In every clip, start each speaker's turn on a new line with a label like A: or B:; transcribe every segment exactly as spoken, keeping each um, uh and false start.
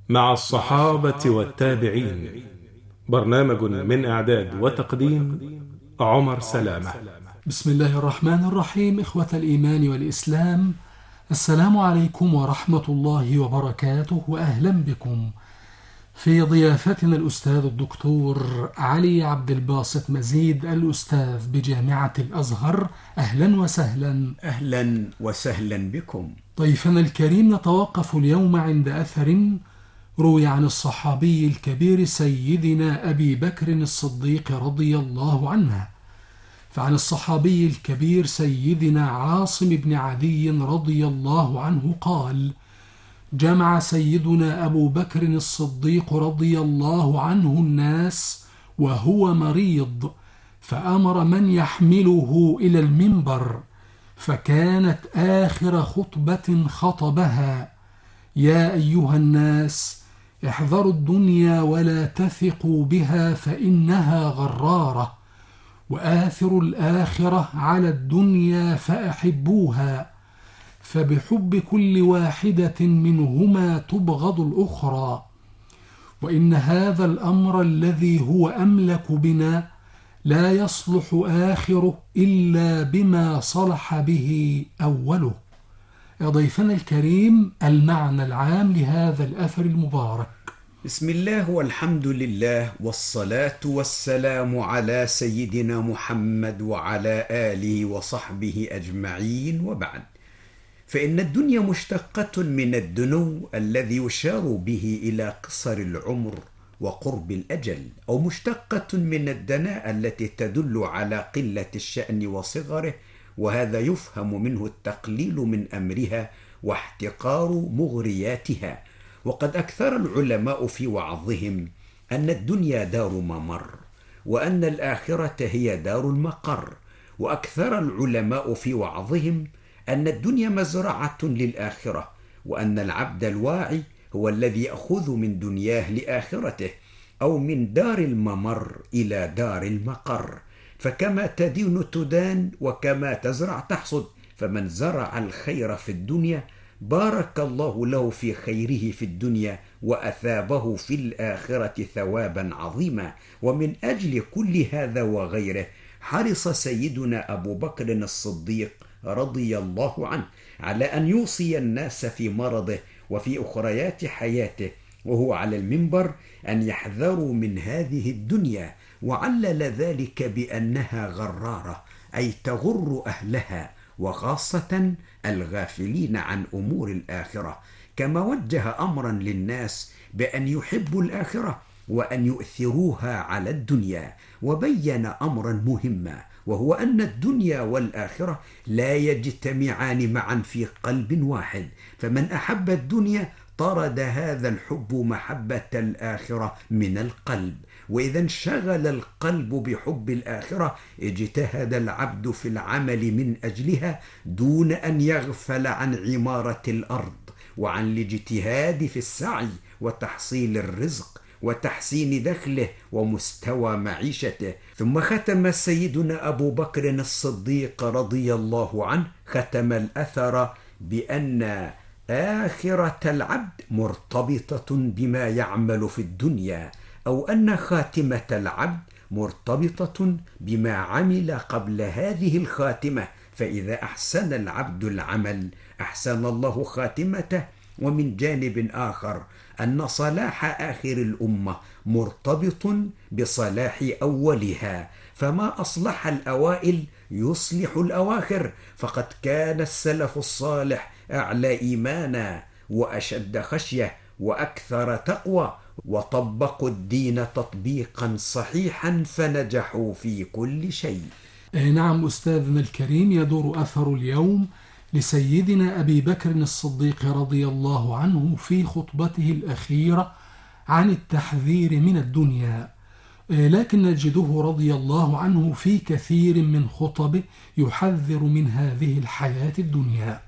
A: مع الصحابة والتابعين. برنامج من إعداد وتقديم عمر سلامة.
B: بسم الله الرحمن الرحيم. إخوة الإيمان والإسلام، السلام عليكم ورحمة الله وبركاته، وأهلا بكم في ضيافتنا الأستاذ الدكتور علي عبد الباسط مزيد، الأستاذ بجامعة الأزهر. أهلا وسهلا.
C: أهلا وسهلا بكم.
B: ضيفنا الكريم، نتوقف اليوم عند أثر روي عن الصحابي الكبير سيدنا أبي بكر الصديق رضي الله عنه. فعن الصحابي الكبير سيدنا عاصم بن عدي رضي الله عنه قال: جمع سيدنا أبو بكر الصديق رضي الله عنه الناس وهو مريض، فأمر من يحمله إلى المنبر، فكانت آخر خطبة خطبها: يا أيها الناس، احذروا الدنيا ولا تثقوا بها فإنها غرارة، وآثروا الآخرة على الدنيا فأحبوها، فبحب كل واحدة منهما تبغض الأخرى، وإن هذا الأمر الذي هو أملك بنا لا يصلح آخره إلا بما صلح به أوله. يا ضيفنا الكريم، المعنى العام لهذا الأثر المبارك.
C: بسم الله والحمد لله والصلاة والسلام على سيدنا محمد وعلى آله وصحبه أجمعين، وبعد، فإن الدنيا مشتقة من الدنو الذي يشار به إلى قصر العمر وقرب الأجل، أو مشتقة من الدناء التي تدل على قلة الشأن وصغره، وهذا يفهم منه التقليل من أمرها واحتقار مغرياتها. وقد أكثر العلماء في وعظهم أن الدنيا دار ممر، وأن الآخرة هي دار المقر. وأكثر العلماء في وعظهم أن الدنيا مزرعة للآخرة، وأن العبد الواعي هو الذي يأخذ من دنياه لآخرته، أو من دار الممر إلى دار المقر. فكما تدين تدان، وكما تزرع تحصد. فمن زرع الخير في الدنيا بارك الله له في خيره في الدنيا، وأثابه في الآخرة ثوابا عظيما. ومن أجل كل هذا وغيره حرص سيدنا أبو بكر الصديق رضي الله عنه على أن يوصي الناس في مرضه وفي أخريات حياته وهو على المنبر أن يحذروا من هذه الدنيا، وعلل ذلك بأنها غرارة، أي تغر أهلها، وخاصة الغافلين عن أمور الآخرة. كما وجه أمرا للناس بأن يحبوا الآخرة وأن يؤثروها على الدنيا، وبين أمرا مهما، وهو أن الدنيا والآخرة لا يجتمعان معا في قلب واحد. فمن أحب الدنيا طرد هذا الحب محبة الآخرة من القلب، وإذا انشغل القلب بحب الآخرة اجتهد العبد في العمل من أجلها دون أن يغفل عن عمارة الأرض، وعن الاجتهاد في السعي وتحصيل الرزق وتحسين دخله ومستوى معيشته. ثم ختم سيدنا أبو بكر الصديق رضي الله عنه ختم الأثر بأن آخرة العبد مرتبطة بما يعمل في الدنيا، أو أن خاتمة العبد مرتبطة بما عمل قبل هذه الخاتمة. فإذا أحسن العبد العمل أحسن الله خاتمته. ومن جانب آخر أن صلاح آخر الأمة مرتبط بصلاح أولها، فما أصلح الأوائل يصلح الأواخر. فقد كان السلف الصالح أعلى إيمانا وأشد خشية وأكثر تقوى، وطبقوا الدين تطبيقا صحيحا فنجحوا في كل شيء.
B: نعم أستاذنا الكريم، يدور أثر اليوم لسيدنا أبي بكر الصديق رضي الله عنه في خطبته الأخيرة عن التحذير من الدنيا، لكن نجده رضي الله عنه في كثير من خطبه يحذر من هذه الحياة الدنيا.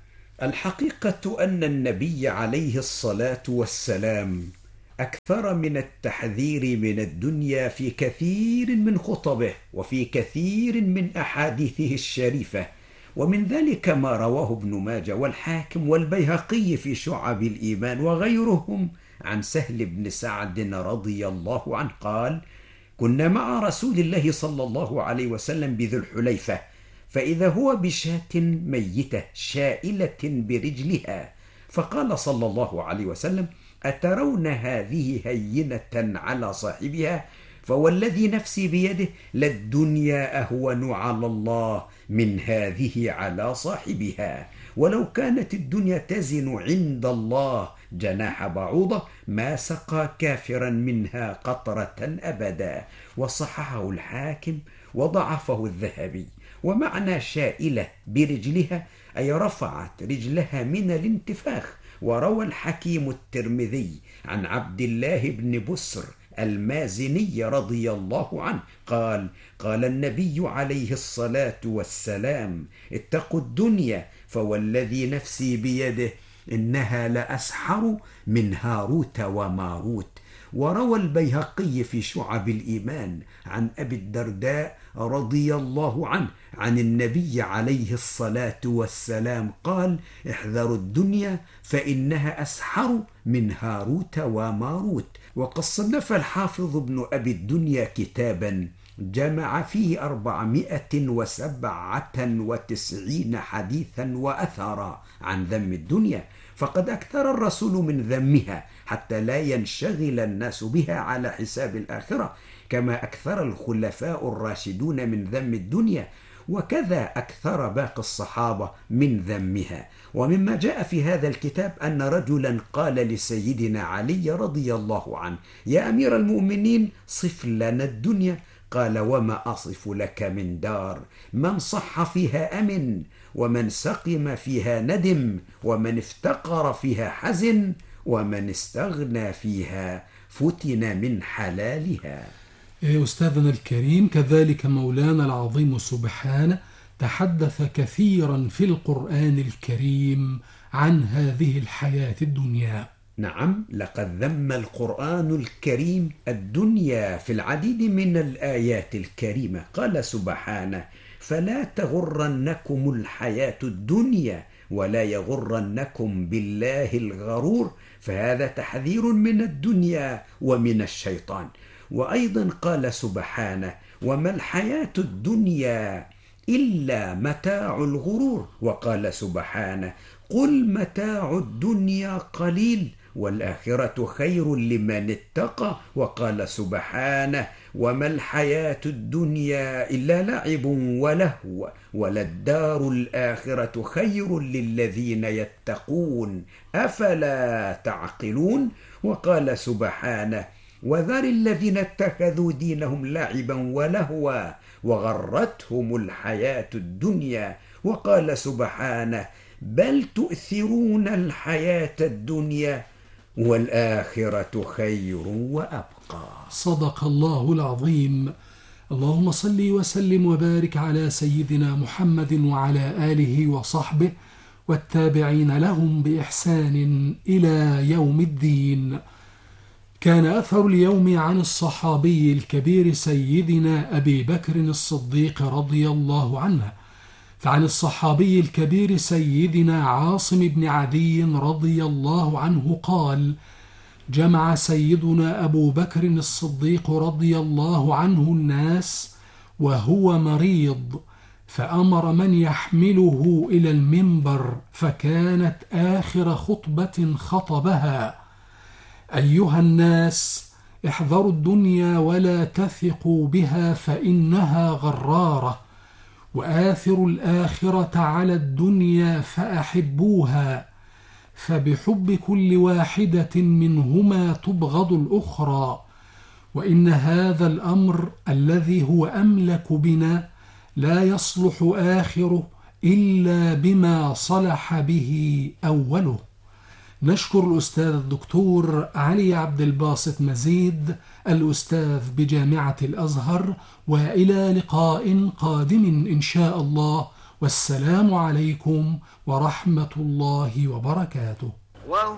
C: الحقيقة أن النبي عليه الصلاة والسلام أكثر من التحذير من الدنيا في كثير من خطبه وفي كثير من أحاديثه الشريفة، ومن ذلك ما رواه ابن ماجه والحاكم والبيهقي في شعب الإيمان وغيرهم عن سهل بن سعد رضي الله عنه قال: كنا مع رسول الله صلى الله عليه وسلم بذي الحليفة، فإذا هو بشاة ميتة شائلة برجلها، فقال صلى الله عليه وسلم: أترون هذه هينة على صاحبها؟ فوالذي نفسي بيده للدنيا أهون على الله من هذه على صاحبها، ولو كانت الدنيا تزن عند الله جناح بعوضة ما سقى كافرا منها قطرة أبدا. وصححه الحاكم وضعفه الذهبي. ومعنى شائلة برجلها أي رفعت رجلها من الانتفاخ. وروى الحكيم الترمذي عن عبد الله بن بسر المازني رضي الله عنه قال: قال النبي عليه الصلاة والسلام: اتقوا الدنيا فوالذي نفسي بيده إنها لأسحر من هاروت وماروت. وروى البيهقي في شعب الإيمان عن أبي الدرداء رضي الله عنه عن النبي عليه الصلاة والسلام قال: احذروا الدنيا فإنها أسحر من هاروت وماروت. وقد صنف الحافظ ابن أبي الدنيا كتابا جمع فيه أربعمائة وسبعة وتسعين حديثا وأثرا عن ذم الدنيا، فقد أكثر الرسول من ذمها حتى لا ينشغل الناس بها على حساب الآخرة، كما أكثر الخلفاء الراشدون من ذم الدنيا، وكذا أكثر باقي الصحابة من ذمها. ومما جاء في هذا الكتاب أن رجلا قال لسيدنا علي رضي الله عنه: يا أمير المؤمنين صف لنا الدنيا. قال: وما أصف لك من دار؟ من صح فيها أمن، ومن سقم فيها ندم، ومن افتقر فيها حزن، ومن استغنى فيها فتن من حلالها.
B: أستاذنا الكريم، كذلك مولانا العظيم سبحانه تحدث كثيرا في القرآن الكريم عن هذه الحياة الدنيا.
C: نعم، لقد ذم القرآن الكريم الدنيا في العديد من الآيات الكريمة. قال سبحانه: فلا تغرنكم الحياة الدنيا ولا يغرنكم بالله الغرور. فهذا تحذير من الدنيا ومن الشيطان. وأيضا قال سبحانه: وما الحياة الدنيا إلا متاع الغرور. وقال سبحانه: قل متاع الدنيا قليل والآخرة خير لمن اتقى. وقال سبحانه: وما الحياة الدنيا إلا لعب ولهو وللدار الآخرة خير للذين يتقون أفلا تعقلون. وقال سبحانه: وذر الذين اتخذوا دينهم لعبا ولهوا وغرتهم الحياة الدنيا. وقال سبحانه: بل تؤثرون الحياة الدنيا والآخرة خير وأبقى.
B: صدق الله العظيم. اللهم صل وسلم وبارك على سيدنا محمد وعلى آله وصحبه والتابعين لهم بإحسان إلى يوم الدين. كان أثر اليوم عن الصحابي الكبير سيدنا أبي بكر الصديق رضي الله عنه. فعن الصحابي الكبير سيدنا عاصم بن عدي رضي الله عنه قال: جمع سيدنا أبو بكر الصديق رضي الله عنه الناس وهو مريض، فأمر من يحمله إلى المنبر، فكانت آخر خطبة خطبها: أيها الناس، احذروا الدنيا ولا تثقوا بها فإنها غرارة، وآثروا الآخرة على الدنيا فأحبوها، فبحب كل واحدة منهما تبغض الأخرى، وإن هذا الأمر الذي هو أملك بنا لا يصلح آخره إلا بما صلح به أوله. نشكر الأستاذ الدكتور علي عبد الباسط مزيد الأستاذ بجامعة الأزهر، وإلى لقاء قادم إن شاء الله، والسلام عليكم ورحمة الله وبركاته.